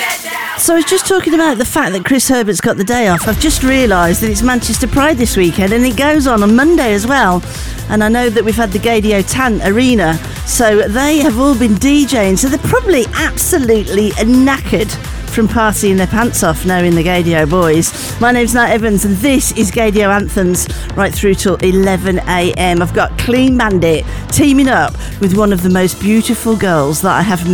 So I was just talking about the fact that Chris Herbert's got the day off. I've just realised that it's Manchester Pride this weekend, and it goes on Monday as well. And I know that we've had the Gaydio Tant Arena, so they have all been DJing, so they're probably absolutely knackered from partying their pants off knowing the Gaydio boys. My name's Nat Evans, and this is Gaydio Anthems right through till 11 a.m. I've got Clean Bandit teaming up with one of the most beautiful girls that I have met.